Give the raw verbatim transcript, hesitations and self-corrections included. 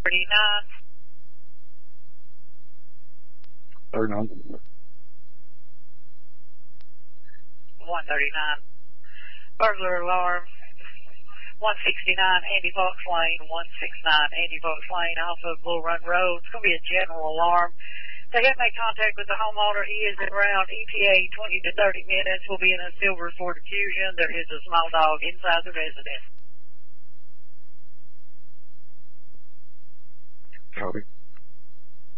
thirty-nine. thirty-nine. one thirty-nine. Burglar alarm. one sixty-nine Andy Fox Lane, one sixty-nine Andy Fox Lane off of Bull Run Road. It's going to be a general alarm. They have made contact with the homeowner. He is around E T A twenty to thirty minutes. Will be in a silver Ford Fusion. There is a small dog inside the residence. Copy.